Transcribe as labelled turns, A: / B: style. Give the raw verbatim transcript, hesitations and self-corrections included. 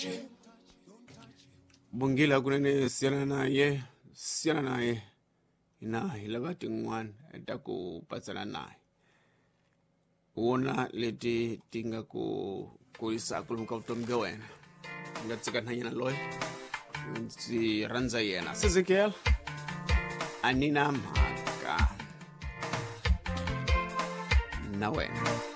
A: Bungila kunene siana naye, siana naye. Ina hilabati ngwan etaku patsana naye. Uona leti tinga ku kuisa kulumuka utomge wena. Ngatsika na yena loy. Si ranza yena. Ezekiel. Anina Maka. Na wena.